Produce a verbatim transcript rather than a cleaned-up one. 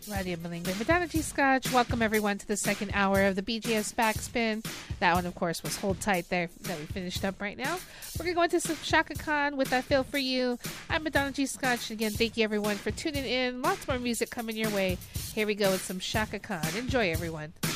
Radio Bilingue. Madonna G. Scotch, welcome everyone to the second hour of the B G S Backspin. That one, of course, was Hold Tight there that we finished up right now. We're going to go into some Shaka Khan with I Feel For You. I'm Madonna G. Scotch. Again, thank you everyone for tuning in. Lots more music coming your way. Here we go with some Shaka Khan. Enjoy, everyone.